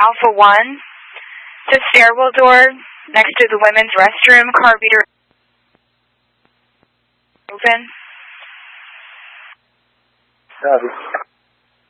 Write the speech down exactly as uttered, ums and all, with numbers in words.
Alpha one. The stairwell door next to the women's restroom, car beater open. Copy.